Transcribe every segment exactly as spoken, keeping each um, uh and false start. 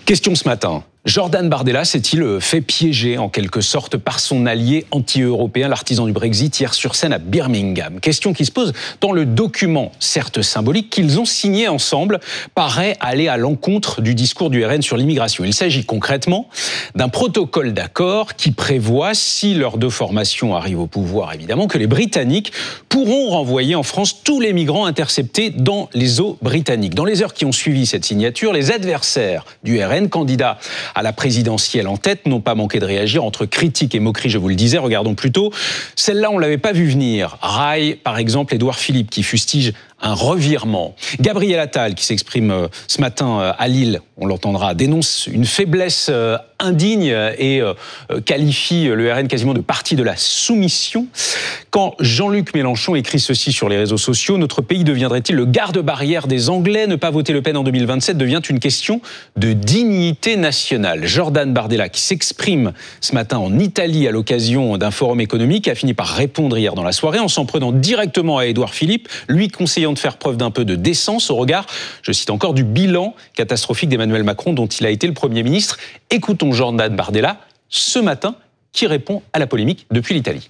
Question ce matin. Jordan Bardella s'est-il fait piéger en quelque sorte par son allié anti-européen, l'artisan du Brexit, hier sur scène à Birmingham? Question qui se pose tant le document, certes symbolique, qu'ils ont signé ensemble, paraît aller à l'encontre du discours du R N sur l'immigration. Il s'agit concrètement d'un protocole d'accord qui prévoit, si leurs deux formations arrivent au pouvoir évidemment, que les Britanniques pourront renvoyer en France tous les migrants interceptés dans les eaux britanniques. Dans les heures qui ont suivi cette signature, les adversaires du R N, candidats à la présidentielle en tête, n'ont pas manqué de réagir entre critiques et moqueries, je vous le disais. Regardons plutôt. Celle-là, on ne l'avait pas vu venir. Raille, par exemple, Édouard Philippe, qui fustige un revirement. Gabriel Attal, qui s'exprime ce matin à Lille, on l'entendra, dénonce une faiblesse indigne et qualifie le R N quasiment de parti de la soumission. Quand Jean-Luc Mélenchon écrit ceci sur les réseaux sociaux, notre pays deviendrait-il le garde-barrière des Anglais? Ne pas voter Le Pen en deux mille vingt-sept devient une question de dignité nationale. Jordan Bardella, qui s'exprime ce matin en Italie à l'occasion d'un forum économique, a fini par répondre hier dans la soirée en s'en prenant directement à Édouard Philippe, lui conseillant de faire preuve d'un peu de décence au regard, je cite encore, du bilan catastrophique d'Emmanuel Macron dont il a été le Premier ministre. Écoutons Jordan Bardella ce matin qui répond à la polémique depuis l'Italie.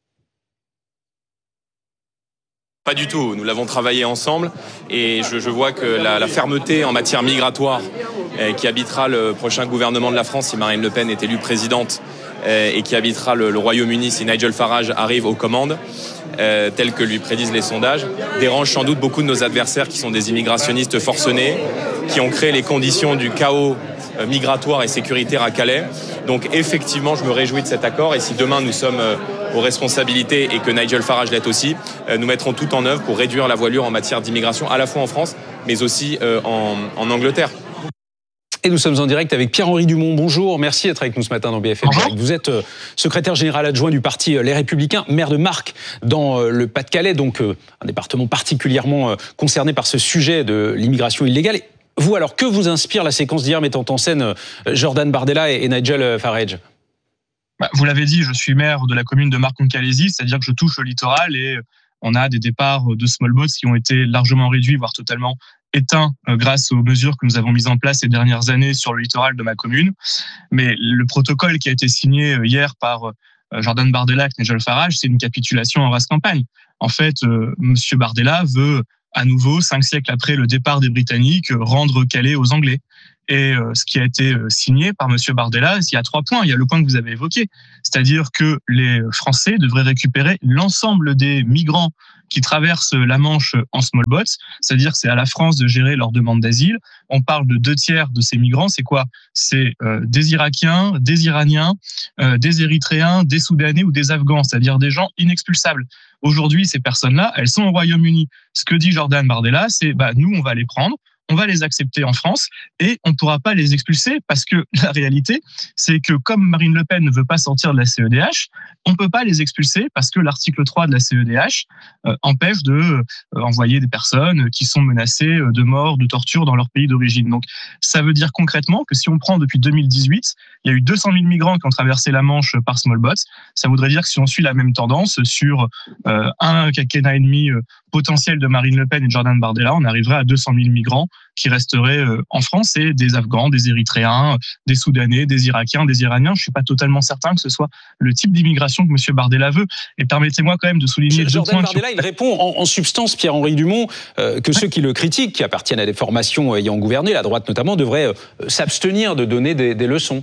Pas du tout, nous l'avons travaillé ensemble et je, je vois que la, la fermeté en matière migratoire eh, qui habitera le prochain gouvernement de la France si Marine Le Pen est élue présidente eh, et qui habitera le, le Royaume-Uni si Nigel Farage arrive aux commandes, eh, tel que lui prédisent les sondages, dérange sans doute beaucoup de nos adversaires qui sont des immigrationnistes forcenés, qui ont créé les conditions du chaos migratoire et sécuritaire à Calais. Donc effectivement, je me réjouis de cet accord et si demain nous sommes aux responsabilités et que Nigel Farage l'est aussi, nous mettrons tout en œuvre pour réduire la voilure en matière d'immigration, à la fois en France, mais aussi en, en Angleterre. Et nous sommes en direct avec Pierre-Henri Dumont. Bonjour, merci d'être avec nous ce matin dans B F M. Vous êtes secrétaire général adjoint du parti Les Républicains, maire de Marcq dans le Pas-de-Calais, donc un département particulièrement concerné par ce sujet de l'immigration illégale. Vous alors, que vous inspire la séquence d'hier mettant en scène Jordan Bardella et Nigel Farage? Bah, vous l'avez dit, je suis maire de la commune de Marcq-en-Calaisis, c'est-à-dire que je touche le littoral et on a des départs de small boats qui ont été largement réduits, voire totalement éteints grâce aux mesures que nous avons mises en place ces dernières années sur le littoral de ma commune. Mais le protocole qui a été signé hier par Jordan Bardella et Nigel Farage, c'est une capitulation en race campagne. En fait, euh, Monsieur Bardella veut à nouveau, cinq siècles après le départ des Britanniques, rendre Calais aux Anglais. Et euh, ce qui a été signé par Monsieur Bardella, il y a trois points. Il y a le point que vous avez évoqué, c'est-à-dire que les Français devraient récupérer l'ensemble des migrants qui traversent la Manche en small boats, c'est-à-dire que c'est à la France de gérer leur demande d'asile. On parle de deux tiers de ces migrants, c'est quoi? C'est euh, des Irakiens, des Iraniens, euh, des Érythréens, des Soudanais ou des Afghans, c'est-à-dire des gens inexpulsables. Aujourd'hui, ces personnes-là, elles sont au Royaume-Uni. Ce que dit Jordan Bardella, c'est bah, nous, on va les prendre, on va les accepter en France et on ne pourra pas les expulser parce que la réalité, c'est que comme Marine Le Pen ne veut pas sortir de la C E D H, on ne peut pas les expulser parce que l'article trois de la C E D H euh, empêche de euh, envoyer des personnes qui sont menacées de mort, de torture dans leur pays d'origine. Donc, ça veut dire concrètement que si on prend depuis deux mille dix-huit, il y a eu deux cent mille migrants qui ont traversé la Manche par small boats. Ça voudrait dire que si on suit la même tendance sur euh, un quinquennat et demi euh, potentiel de Marine Le Pen et de Jordan Bardella, on arriverait à deux cent mille migrants qui resteraient en France, et des Afghans, des Érythréens, des Soudanais, des Irakiens, des Iraniens. Je ne suis pas totalement certain que ce soit le type d'immigration que M. Bardella veut. Et permettez-moi quand même de souligner deux Jordan points. Bardella, il répond en, en substance, Pierre-Henri Dumont, euh, que ouais. ceux qui le critiquent, qui appartiennent à des formations ayant gouverné, la droite notamment, devraient euh, s'abstenir de donner des, des leçons.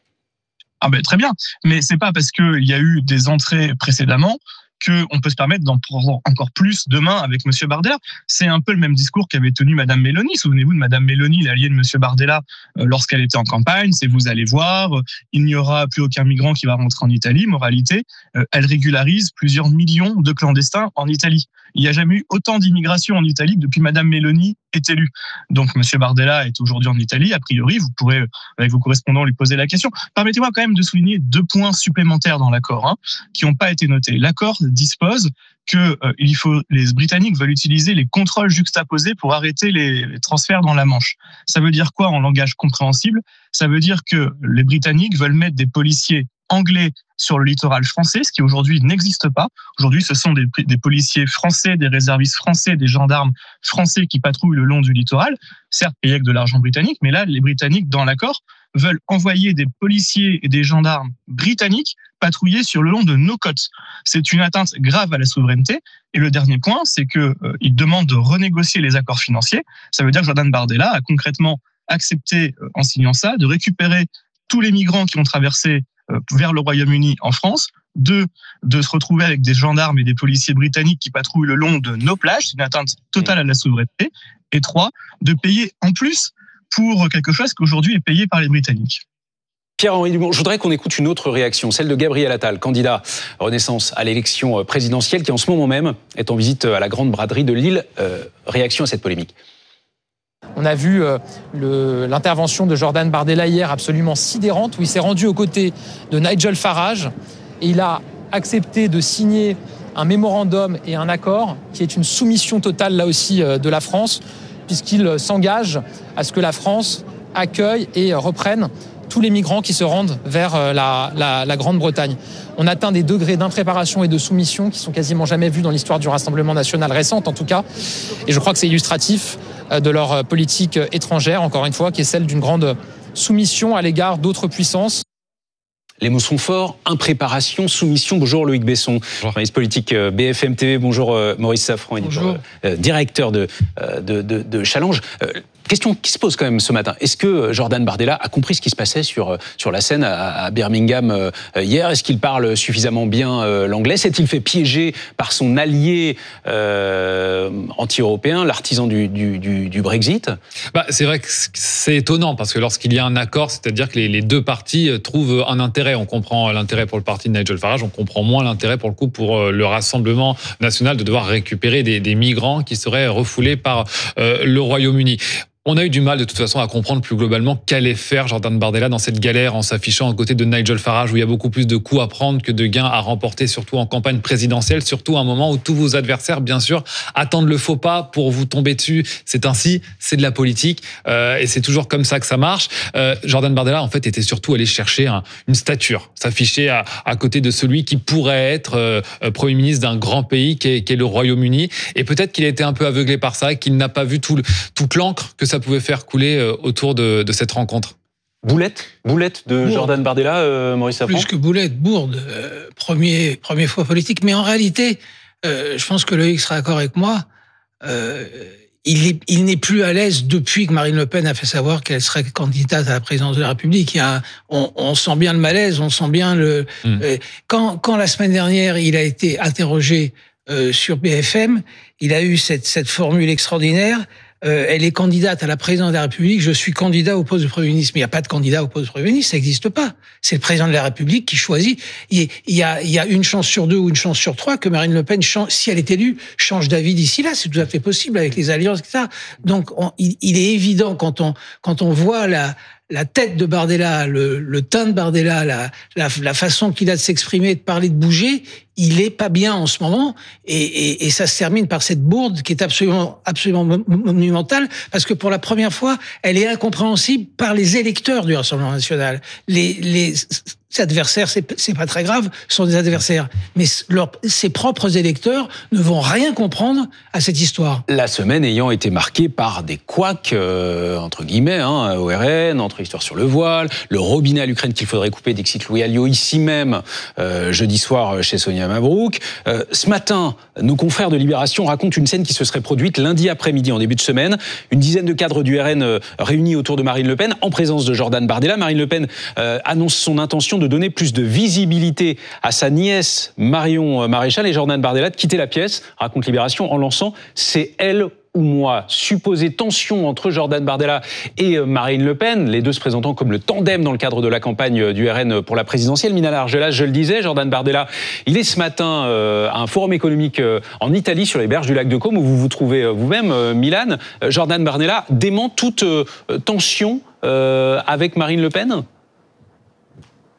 Ah ben, très bien, mais ce n'est pas parce qu'il y a eu des entrées précédemment qu'on peut se permettre d'en prendre encore plus demain avec M. Bardella. C'est un peu le même discours qu'avait tenu Mme Meloni. Souvenez-vous de Mme Meloni, l'alliée de M. Bardella, euh, lorsqu'elle était en campagne. C'est vous allez voir, euh, il n'y aura plus aucun migrant qui va rentrer en Italie. Moralité, euh, elle régularise plusieurs millions de clandestins en Italie. Il n'y a jamais eu autant d'immigration en Italie que depuis Mme Meloni est élue. Donc M. Bardella est aujourd'hui en Italie. A priori, vous pourrez, avec vos correspondants, lui poser la question. Permettez-moi quand même de souligner deux points supplémentaires dans l'accord hein, qui n'ont pas été notés. L'accord dispose que euh, il faut, les Britanniques veulent utiliser les contrôles juxtaposés pour arrêter les, les transferts dans la Manche. Ça veut dire quoi en langage compréhensible? Ça veut dire que les Britanniques veulent mettre des policiers anglais sur le littoral français, ce qui aujourd'hui n'existe pas. Aujourd'hui, ce sont des, des policiers français, des réservistes français, des gendarmes français qui patrouillent le long du littoral, certes payés avec de l'argent britannique, mais là, les Britanniques, dans l'accord, veulent envoyer des policiers et des gendarmes britanniques patrouiller sur le long de nos côtes. C'est une atteinte grave à la souveraineté. Et le dernier point, c'est qu'ils euh, demandent de renégocier les accords financiers. Ça veut dire que Jordan Bardella a concrètement accepté, euh, en signant ça, de récupérer tous les migrants qui ont traversé euh, vers le Royaume-Uni en France, deux, de se retrouver avec des gendarmes et des policiers britanniques qui patrouillent le long de nos plages, c'est une atteinte totale à la souveraineté, et trois, de payer en plus pour quelque chose qui aujourd'hui est payé par les Britanniques. Pierre-Henri Dumont, je voudrais qu'on écoute une autre réaction, celle de Gabriel Attal, candidat Renaissance à l'élection présidentielle, qui en ce moment même est en visite à la Grande Braderie de Lille. Euh, réaction à cette polémique. On a vu euh, le, l'intervention de Jordan Bardella hier absolument sidérante, où il s'est rendu aux côtés de Nigel Farage et il a accepté de signer un mémorandum et un accord qui est une soumission totale là aussi euh, de la France, puisqu'il s'engage à ce que la France accueille et reprenne tous les migrants qui se rendent vers la, la, la Grande-Bretagne. On atteint des degrés d'impréparation et de soumission qui sont quasiment jamais vus dans l'histoire du Rassemblement national récente, en tout cas. Et je crois que c'est illustratif de leur politique étrangère, encore une fois, qui est celle d'une grande soumission à l'égard d'autres puissances. Les mots sont forts, impréparation, soumission. Bonjour Loïc Besson, journaliste politique B F M T V. Bonjour Maurice Safran, éditeur, euh, directeur de, de, de, de Challenge. Euh, Question qui se pose quand même ce matin. Est-ce que Jordan Bardella a compris ce qui se passait sur, sur la scène à, à Birmingham hier ? Est-ce qu'il parle suffisamment bien euh, l'anglais ? S'est-il fait piéger par son allié euh, anti-européen, l'artisan du, du, du, du Brexit ? bah, C'est vrai que c'est étonnant parce que lorsqu'il y a un accord, c'est-à-dire que les, les deux parties trouvent un intérêt. On comprend l'intérêt pour le parti de Nigel Farage, on comprend moins l'intérêt pour le coup pour le Rassemblement national de devoir récupérer des, des migrants qui seraient refoulés par euh, le Royaume-Uni. On a eu du mal de toute façon à comprendre plus globalement qu'allait faire Jordan Bardella dans cette galère en s'affichant à côté de Nigel Farage où il y a beaucoup plus de coups à prendre que de gains à remporter, surtout en campagne présidentielle, surtout à un moment où tous vos adversaires, bien sûr, attendent le faux pas pour vous tomber dessus. C'est ainsi, c'est de la politique euh, et c'est toujours comme ça que ça marche. Euh, Jordan Bardella, en fait, était surtout allé chercher un, une stature, s'afficher à, à côté de celui qui pourrait être euh, Premier ministre d'un grand pays qui est, qui est le Royaume-Uni. Et peut-être qu'il a été un peu aveuglé par ça, qu'il n'a pas vu tout le, toute l'encre que ça pouvait faire couler autour de, de cette rencontre. Boulette Boulette de Bourde. Jordan Bardella, euh, Maurice Safran ? Plus que boulette, bourde. Euh, premier, première fois politique. Mais en réalité, euh, je pense que Loïc sera d'accord avec moi, euh, il, est, il n'est plus à l'aise depuis que Marine Le Pen a fait savoir qu'elle serait candidate à la présidence de la République. Il y a un, on, on sent bien le malaise, on sent bien le... Mmh. Euh, quand, quand la semaine dernière, il a été interrogé euh, sur B F M, il a eu cette, cette formule extraordinaire. Euh, elle est candidate à la présidence de la République, je suis candidat au poste de Premier ministre. Mais il n'y a pas de candidat au poste de Premier ministre, ça n'existe pas. C'est le président de la République qui choisit. Il y a, il y a une chance sur deux ou une chance sur trois que Marine Le Pen, change, si elle est élue, change d'avis d'ici là. C'est tout à fait possible avec les alliances, et cetera. Donc, on, il, il est évident quand on, quand on voit la... la tête de Bardella, le, le teint de Bardella, la, la, la façon qu'il a de s'exprimer, de parler, de bouger, il est pas bien en ce moment, et, et, et ça se termine par cette bourde qui est absolument, absolument monumentale, parce que pour la première fois, elle est incompréhensible par les électeurs du Rassemblement national. Les, les adversaires, c'est, c'est pas très grave, sont des adversaires, mais leur, ses propres électeurs ne vont rien comprendre à cette histoire. La semaine ayant été marquée par des couacs, euh, entre guillemets, hein, au R N, entre histoire sur le voile, le robinet à l'Ukraine qu'il faudrait couper, Dixit Louis Alliot, ici même, euh, jeudi soir, chez Sonia Mabrouk. Euh, ce matin, nos confrères de Libération racontent une scène qui se serait produite lundi après-midi, en début de semaine. Une dizaine de cadres du R N euh, réunis autour de Marine Le Pen, en présence de Jordan Bardella. Marine Le Pen euh, annonce son intention de donner plus de visibilité à sa nièce Marion Maréchal, et Jordan Bardella de quitter la pièce, raconte Libération, en lançant « C'est elle ou moi ». Supposée tension entre Jordan Bardella et Marine Le Pen, les deux se présentant comme le tandem dans le cadre de la campagne du R N pour la présidentielle. Minal Argelas, je le disais, Jordan Bardella, il est ce matin euh, à un forum économique euh, en Italie, sur les berges du lac de Côme, où vous vous trouvez euh, vous-même, euh, Milan. Euh, Jordan Bardella dément toute euh, tension euh, avec Marine Le Pen ?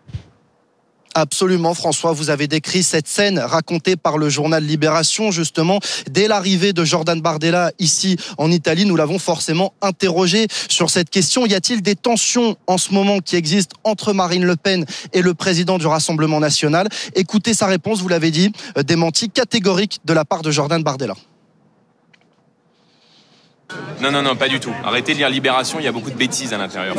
Absolument, François, vous avez décrit cette scène racontée par le journal Libération, justement, dès l'arrivée de Jordan Bardella ici en Italie. Nous l'avons forcément interrogé sur cette question. Y a-t-il des tensions en ce moment qui existent entre Marine Le Pen et le président du Rassemblement national? Écoutez sa réponse, vous l'avez dit, démenti catégorique de la part de Jordan Bardella. Non, non, non, pas du tout. Arrêtez de lire Libération, il y a beaucoup de bêtises à l'intérieur.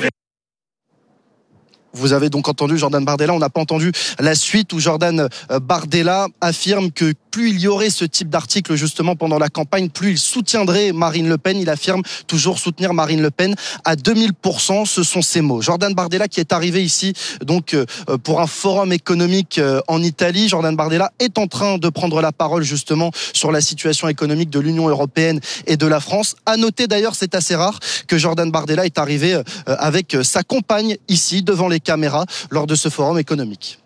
Vous avez donc entendu Jordan Bardella, on n'a pas entendu la suite où Jordan Bardella affirme que plus il y aurait ce type d'article justement pendant la campagne, plus il soutiendrait Marine Le Pen. Il affirme toujours soutenir Marine Le Pen à deux mille pour cent, ce sont ses mots. Jordan Bardella qui est arrivé ici donc pour un forum économique en Italie. Jordan Bardella est en train de prendre la parole justement sur la situation économique de l'Union européenne et de la France. À noter d'ailleurs, c'est assez rare que Jordan Bardella est arrivé avec sa compagne ici devant les caméras lors de ce forum économique.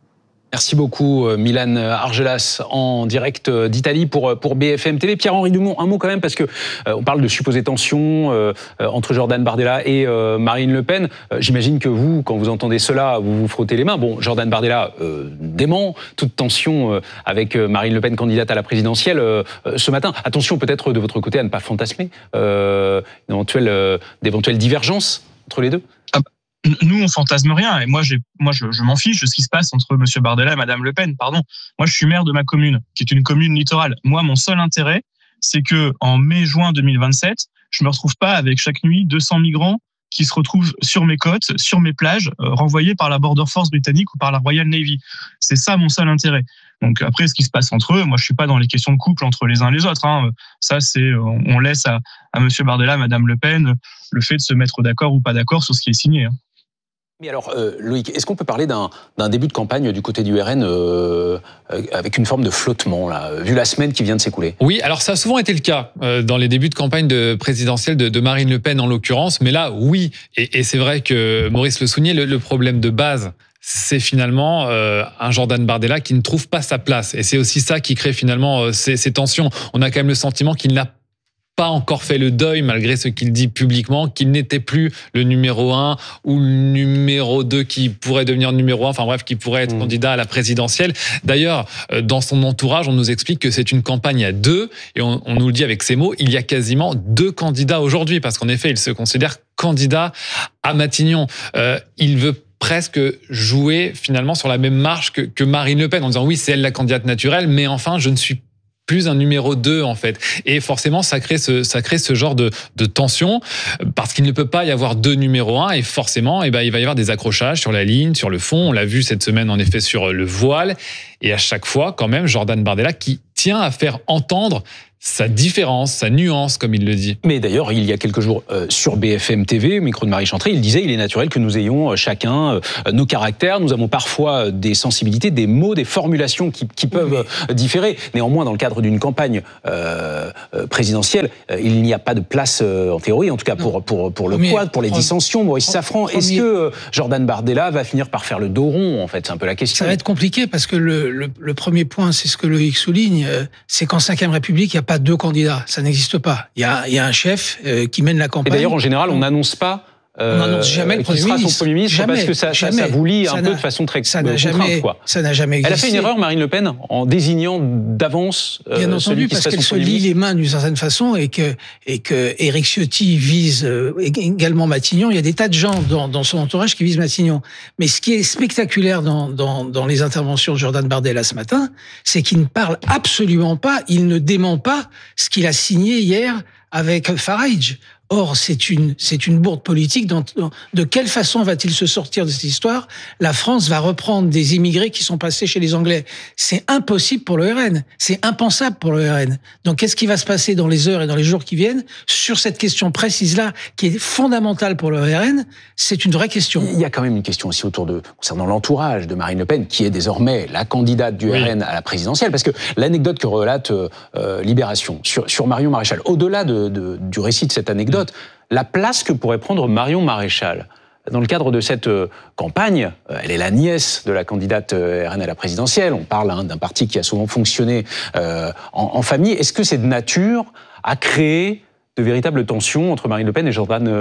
Merci beaucoup Milan Argelas en direct d'Italie pour, pour B F M T V. Pierre-Henri Dumont, un mot quand même parce que euh, on parle de supposées tensions euh, entre Jordan Bardella et euh, Marine Le Pen. Euh, j'imagine que vous, quand vous entendez cela, vous vous frottez les mains. Bon, Jordan Bardella euh, dément toute tension euh, avec Marine Le Pen, candidate à la présidentielle euh, ce matin. Attention peut-être de votre côté à ne pas fantasmer euh, d'éventuelles, euh, d'éventuelles divergences entre les deux. Ah bah. Nous, on fantasme rien. Et moi, j'ai, moi je, je m'en fiche de ce qui se passe entre M. Bardella et Mme Le Pen. Pardon. Moi, je suis maire de ma commune, qui est une commune littorale. Moi, mon seul intérêt, c'est que en mai-juin deux mille vingt-sept, je me retrouve pas avec chaque nuit deux cents migrants qui se retrouvent sur mes côtes, sur mes plages, euh, renvoyés par la Border Force britannique ou par la Royal Navy. C'est ça mon seul intérêt. Donc après, ce qui se passe entre eux, moi, je suis pas dans les questions de couple entre les uns et les autres. Hein. Ça, c'est, on laisse à, à M. Bardella, à Mme Le Pen, le fait de se mettre d'accord ou pas d'accord sur ce qui est signé. Hein. Mais alors, euh, Loïc, est-ce qu'on peut parler d'un, d'un début de campagne du côté du R N euh, euh, avec une forme de flottement, là, vu la semaine qui vient de s'écouler? Oui, alors ça a souvent été le cas euh, dans les débuts de campagne de présidentielle de, de Marine Le Pen en l'occurrence, mais là, oui, et, et c'est vrai que Maurice le soulignait, le, le problème de base, c'est finalement euh, un Jordan Bardella qui ne trouve pas sa place, et c'est aussi ça qui crée finalement euh, ces, ces tensions. On a quand même le sentiment qu'il n'a pas encore fait le deuil, malgré ce qu'il dit publiquement, qu'il n'était plus le numéro un ou le numéro deux qui pourrait devenir numéro un, enfin bref, qui pourrait être mmh. candidat à la présidentielle. D'ailleurs, dans son entourage, on nous explique que c'est une campagne à deux, et on, on nous le dit avec ces mots, il y a quasiment deux candidats aujourd'hui, parce qu'en effet, il se considère candidat à Matignon. Euh, il veut presque jouer finalement sur la même marche que, que Marine Le Pen, en disant oui, c'est elle la candidate naturelle, mais enfin, je ne suis plus un numéro deux, en fait. Et forcément, ça crée ce, ça crée ce genre de, de tension, parce qu'il ne peut pas y avoir deux numéros un, et forcément, eh ben, il va y avoir des accrochages sur la ligne, sur le fond. On l'a vu cette semaine, en effet, sur le voile. Et à chaque fois, quand même, Jordan Bardella qui tient à faire entendre sa différence, sa nuance, comme il le dit. Mais d'ailleurs, il y a quelques jours, euh, sur B F M T V, au micro de Marie Chantrey, il disait il est naturel que nous ayons euh, chacun euh, nos caractères, nous avons parfois des sensibilités, des mots, des formulations qui, qui peuvent oui. différer. Néanmoins, dans le cadre d'une campagne euh, présidentielle, euh, il n'y a pas de place, euh, en théorie, en tout cas pour, pour, pour le quad, pour les dissensions. Maurice Safran, est-ce que euh, Jordan Bardella va finir par faire le dos rond, en fait? C'est un peu la question. Ça va être compliqué, parce que le, le, le premier point, c'est ce que Loïc souligne, euh, c'est qu'en cinquième République, il n'y a pas deux candidats, ça n'existe pas. Il y a, il y a un chef euh, qui mène la campagne. Et d'ailleurs, en général, on n'annonce pas Euh, on n'annonce jamais le Premier ministre. Son Premier ministre, jamais, parce que ça, ça, ça vous lie un peu de façon très ça n'a jamais, quoi. Ça n'a jamais existé. Elle a fait une erreur, Marine Le Pen, en désignant d'avance euh, Bien entendu, parce qu'elle se lie les mains d'une certaine façon, et que, et que Éric Ciotti vise euh, également Matignon. Il y a des tas de gens dans, dans son entourage qui visent Matignon. Mais ce qui est spectaculaire dans, dans, dans les interventions de Jordan Bardella ce matin, c'est qu'il ne parle absolument pas, il ne dément pas ce qu'il a signé hier avec Farage. Or, c'est une, c'est une bourde politique. Dans, de quelle façon va-t-il se sortir de cette histoire? La France va reprendre des immigrés qui sont passés chez les Anglais. C'est impossible pour le R N. C'est impensable pour le R N. Donc, qu'est-ce qui va se passer dans les heures et dans les jours qui viennent sur cette question précise-là, qui est fondamentale pour le R N? C'est une vraie question. Il y a quand même une question aussi autour de, concernant l'entourage de Marine Le Pen, qui est désormais la candidate du oui. R N à la présidentielle, parce que l'anecdote que relate euh, Libération sur, sur Marion Maréchal, au-delà de, de, du récit de cette anecdote, la place que pourrait prendre Marion Maréchal dans le cadre de cette euh, campagne, euh, elle est la nièce de la candidate euh, R N à la présidentielle. On parle hein, d'un parti qui a souvent fonctionné euh, en, en famille. Est-ce que c'est de nature à créer de véritables tensions entre Marine Le Pen et Jordan Bardella ?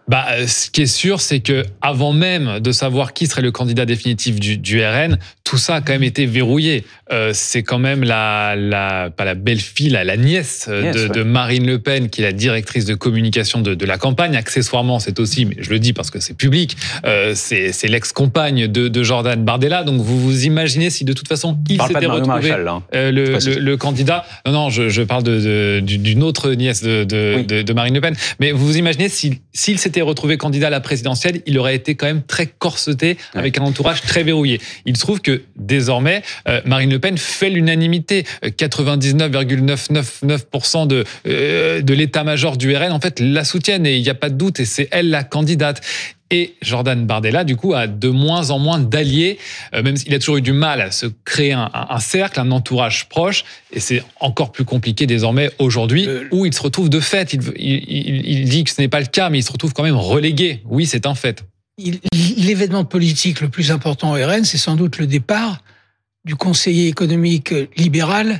Bah, ce qui est sûr, c'est que avant même de savoir qui serait le candidat définitif du, du R N, tout ça a quand même été verrouillé. Euh, c'est quand même la, la, pas la belle-fille, la, la nièce de, yes, ouais. de Marine Le Pen, qui est la directrice de communication de, de la campagne. Accessoirement, c'est aussi, mais je le dis parce que c'est public, euh, c'est, c'est l'ex-compagne de, de Jordan Bardella. Donc vous vous imaginez si de toute façon il parle s'était pas de retrouvé Maréchal, hein. euh, le, le, le candidat. Non, non, je, je parle de, de, d'une autre nièce de, de, oui. de, de Marine Le Pen. Mais vous vous imaginez si, s'il s'était retrouvé candidat à la présidentielle, il aurait été quand même très corseté, ouais. avec un entourage très verrouillé. Il se trouve que désormais, euh, Marine Le Pen fait l'unanimité. quatre-vingt-dix-neuf virgule neuf cent quatre-vingt-dix-neuf pour cent de, euh, de l'état-major du R N, en fait, la soutiennent et il n'y a pas de doute, et c'est elle la candidate. Et Jordan Bardella, du coup, a de moins en moins d'alliés, euh, même s'il a toujours eu du mal à se créer un, un cercle, un entourage proche, et c'est encore plus compliqué désormais aujourd'hui, euh, où il se retrouve de fait. Il, il, il, il dit que ce n'est pas le cas, mais il se retrouve quand même relégué. Oui, c'est un fait. Il, l'événement politique le plus important au R N, c'est sans doute le départ du conseiller économique libéral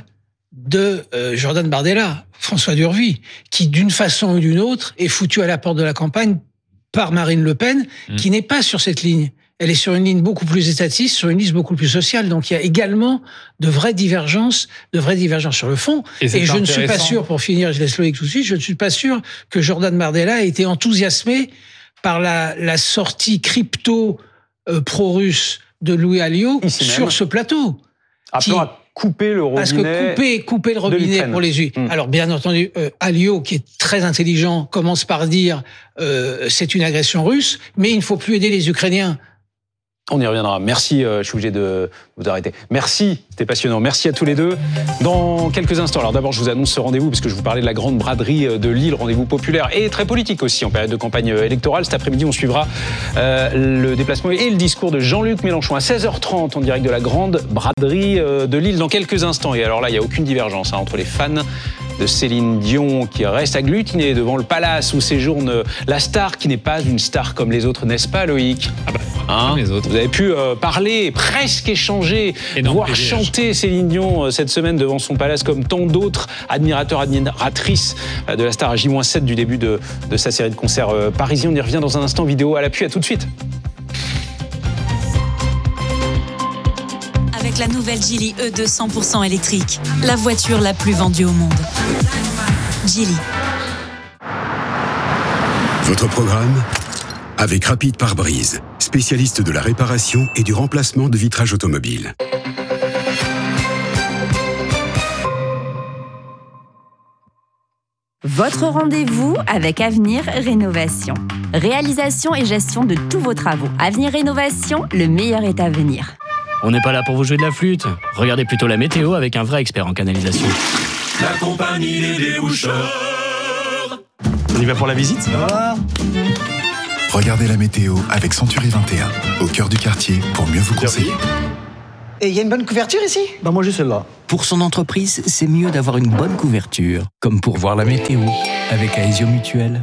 de euh, Jordan Bardella, François Durvy, qui, d'une façon ou d'une autre, est foutu à la porte de la campagne par Marine Le Pen, mmh. qui n'est pas sur cette ligne. Elle est sur une ligne beaucoup plus étatiste, sur une liste beaucoup plus sociale. Donc il y a également de vraies divergences, de vraies divergences sur le fond. Et, Et je ne suis pas sûr, pour finir, je laisse Loïc tout de suite, je ne suis pas sûr que Jordan Bardella ait été enthousiasmé par la, la sortie crypto euh, pro-russe de Louis Alliot sur ce plateau. Appelant à couper le robinet. Parce que couper, couper le robinet pour les U. Mmh. Alors, bien entendu, euh, Alliot, qui est très intelligent, commence par dire euh, c'est une agression russe, mais il ne faut plus aider les Ukrainiens. On y reviendra. Merci, euh, je suis obligé de vous arrêter. Merci, c'était passionnant. Merci à tous les deux. Dans quelques instants, alors d'abord, je vous annonce ce rendez-vous, parce que je vous parlais de la grande braderie de Lille, rendez-vous populaire et très politique aussi en période de campagne électorale. Cet après-midi, on suivra euh, le déplacement et le discours de Jean-Luc Mélenchon à seize heures trente en direct de la grande braderie de Lille dans quelques instants. Et alors là, il n'y a aucune divergence hein, entre les fans de Céline Dion qui reste agglutinée devant le palace où séjourne la star qui n'est pas une star comme les autres, n'est-ce pas Loïc? Ah bah, hein les autres. Vous avez pu euh, parler, presque échanger, Énorme voire privilège. chanter Céline Dion euh, cette semaine devant son palace comme tant d'autres admirateurs, admiratrices euh, de la star à J sept du début de, de sa série de concerts euh, parisiens. On y revient dans un instant, vidéo à l'appui, à tout de suite. Avec la nouvelle Geely E deux cent pour cent électrique, la voiture la plus vendue au monde. Geely. Votre programme avec Rapide Pare-Brise, spécialiste de la réparation et du remplacement de vitrage automobile. Votre rendez-vous avec Avenir Rénovation. Réalisation et gestion de tous vos travaux. Avenir Rénovation, le meilleur est à venir. On n'est pas là pour vous jouer de la flûte. Regardez plutôt la météo avec un vrai expert en canalisation. La compagnie des déboucheurs. On y va pour la visite ? Ah. Regardez la météo avec Century vingt et un, au cœur du quartier, pour mieux vous conseiller. Et il y a une bonne couverture ici ? Bah moi j'ai celle-là. Pour son entreprise, c'est mieux d'avoir une bonne couverture. Comme pour voir la météo, avec Aesio Mutuel.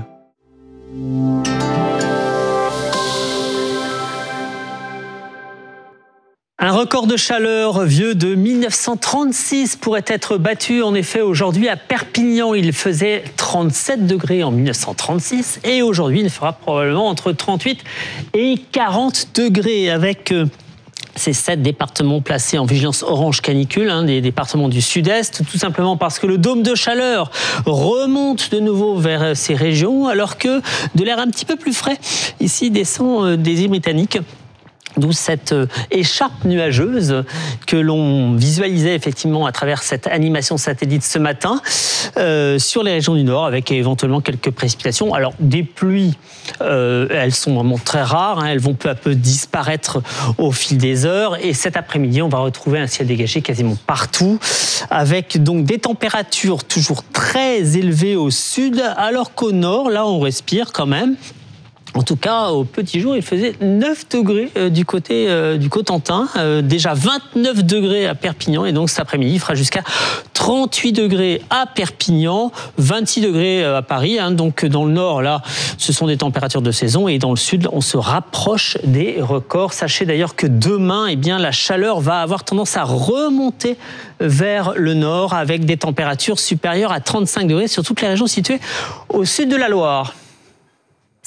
Un record de chaleur vieux de mille neuf cent trente-six pourrait être battu. En effet, aujourd'hui à Perpignan, il faisait trente-sept degrés en mille neuf cent trente-six et aujourd'hui, il fera probablement entre trente-huit et quarante degrés avec ces sept départements placés en vigilance orange canicule, hein, des départements du sud-est, tout simplement parce que le dôme de chaleur remonte de nouveau vers ces régions, alors que de l'air un petit peu plus frais ici descend des îles britanniques. D'où cette écharpe nuageuse que l'on visualisait effectivement à travers cette animation satellite ce matin euh, sur les régions du Nord, avec éventuellement quelques précipitations. Alors des pluies, euh, elles sont vraiment très rares, hein, elles vont peu à peu disparaître au fil des heures. Et cet après-midi, on va retrouver un ciel dégagé quasiment partout, avec donc des températures toujours très élevées au sud, alors qu'au nord, là, on respire quand même. En tout cas, au petit jour, il faisait neuf degrés euh, du côté euh, du Cotentin, euh, déjà vingt-neuf degrés à Perpignan, et donc cet après-midi, il fera jusqu'à trente-huit degrés à Perpignan, vingt-six degrés à Paris. Hein, donc dans le nord, là, ce sont des températures de saison, et dans le sud, on se rapproche des records. Sachez d'ailleurs que demain, eh bien, la chaleur va avoir tendance à remonter vers le nord, avec des températures supérieures à trente-cinq degrés sur toutes les régions situées au sud de la Loire.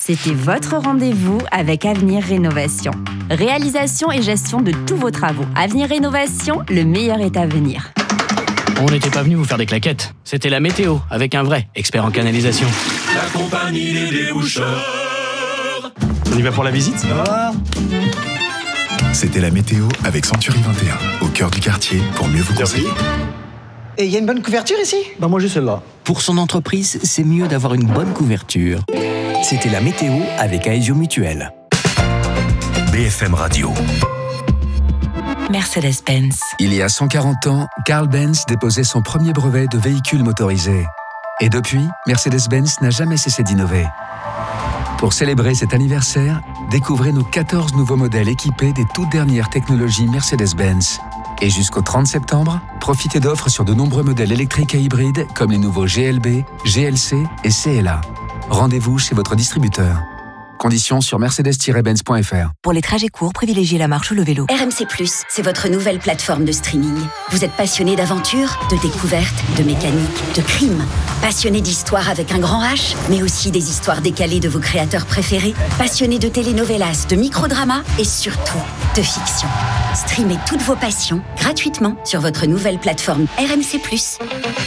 C'était votre rendez-vous avec Avenir Rénovation. Réalisation et gestion de tous vos travaux. Avenir Rénovation, le meilleur est à venir. On n'était pas venu vous faire des claquettes. C'était la météo, avec un vrai expert en canalisation. La compagnie des déboucheurs. On y va pour la visite ? C'était la météo avec Century vingt et un, au cœur du quartier, pour mieux vous conseiller. Et il y a une bonne couverture ici ? Bah moi j'ai celle-là. Pour son entreprise, c'est mieux d'avoir une bonne couverture. C'était la météo avec Aesio Mutuel. B F M Radio. Mercedes-Benz. Il y a cent quarante ans, Carl Benz déposait son premier brevet de véhicule motorisé. Et depuis, Mercedes-Benz n'a jamais cessé d'innover. Pour célébrer cet anniversaire, découvrez nos quatorze nouveaux modèles équipés des toutes dernières technologies Mercedes-Benz. Et jusqu'au trente septembre, profitez d'offres sur de nombreux modèles électriques et hybrides comme les nouveaux G L B, G L C et C L A. Rendez-vous chez votre distributeur. Conditions sur mercedes tiret benz point f r. Pour les trajets courts, privilégiez la marche ou le vélo. R M C plus, c'est votre nouvelle plateforme de streaming. Vous êtes passionné d'aventure, de découverte, de mécanique, de crime. Passionné d'histoire avec un grand H, mais aussi des histoires décalées de vos créateurs préférés. Passionné de telenovelas, de microdramas et surtout de fiction. Streamez toutes vos passions gratuitement sur votre nouvelle plateforme R M C plus.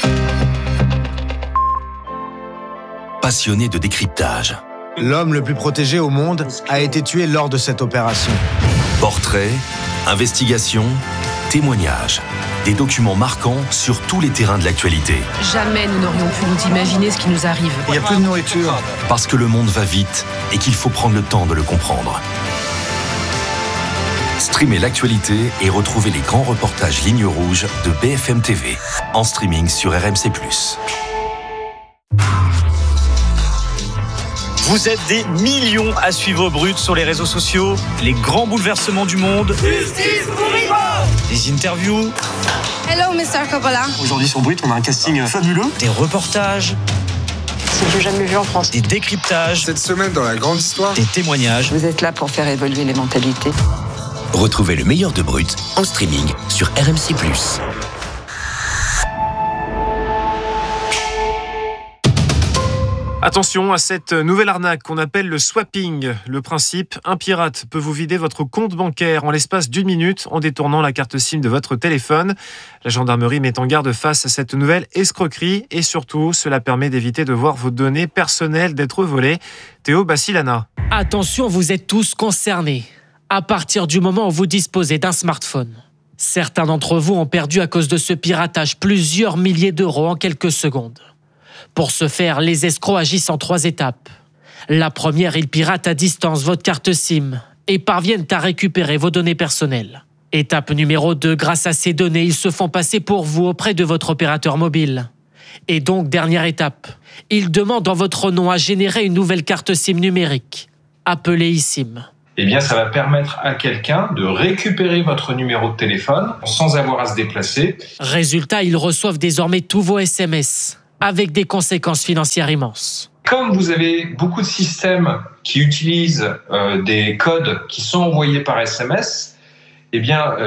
Passionné de décryptage. L'homme le plus protégé au monde a été tué lors de cette opération. Portraits, investigations, témoignages. Des documents marquants sur tous les terrains de l'actualité. Jamais nous n'aurions pu nous imaginer ce qui nous arrive. Il n'y a plus de nourriture. Parce que le monde va vite et qu'il faut prendre le temps de le comprendre. Streamez l'actualité et retrouvez les grands reportages Ligne Rouge de B F M T V. En streaming sur R M C plus. Vous êtes des millions à suivre Brut sur les réseaux sociaux, les grands bouleversements du monde, Justice pour Ivo. des interviews. Hello, mister Coppola. Aujourd'hui sur Brut, on a un casting fabuleux. Des reportages. C'est du jamais vu en France. Des décryptages. Cette semaine dans la grande histoire. Des témoignages. Vous êtes là pour faire évoluer les mentalités. Retrouvez le meilleur de Brut en streaming sur R M C plus. Attention à cette nouvelle arnaque qu'on appelle le swapping. Le principe, un pirate peut vous vider votre compte bancaire en l'espace d'une minute en détournant la carte SIM de votre téléphone. La gendarmerie met en garde face à cette nouvelle escroquerie et surtout, cela permet d'éviter de voir vos données personnelles d'être volées. Théo Bassilana. Attention, vous êtes tous concernés. À partir du moment où vous disposez d'un smartphone, certains d'entre vous ont perdu à cause de ce piratage plusieurs milliers d'euros en quelques secondes. Pour ce faire, les escrocs agissent en trois étapes. La première, ils piratent à distance votre carte SIM et parviennent à récupérer vos données personnelles. Étape numéro deux, grâce à ces données, ils se font passer pour vous auprès de votre opérateur mobile. Et donc, dernière étape, ils demandent en votre nom à générer une nouvelle carte SIM numérique, appelée eSIM. Eh bien, ça va permettre à quelqu'un de récupérer votre numéro de téléphone sans avoir à se déplacer. Résultat, ils reçoivent désormais tous vos S M S, avec des conséquences financières immenses. Comme vous avez beaucoup de systèmes qui utilisent euh, des codes qui sont envoyés par S M S, eh bien,